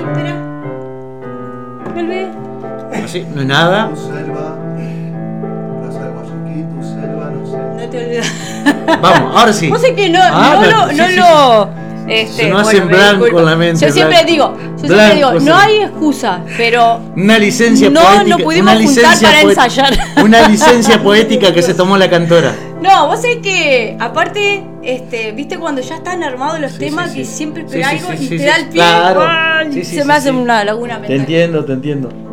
espera. Vuelve. Así, no es nada. Tu selva, Plaza de Guayaquil, tu selva, no sé. No te olvides. Vamos, ahora sí. Vos sé que no Se nos hace en blanco en la mente. Yo siempre digo, no hay excusa, pero una licencia poética. No pudimos juntar para ensayar. Una licencia poética que se tomó la cantora. No, vos sabés que, aparte, viste cuando ya están armados los temas, que siempre espera algo y te da el pie. Claro. Se me hace una laguna mental. Te entiendo.